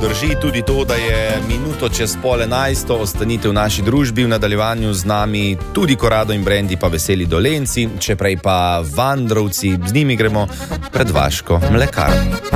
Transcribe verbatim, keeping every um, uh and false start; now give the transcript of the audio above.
drži tudi to, da je minuto čez pol enajsto, ostanite v naši družbi, v nadaljevanju z nami tudi Korado in Brendi pa Veseli Dolenci, če prej pa Vandrovci, z njimi gremo pred vaško mlekarno.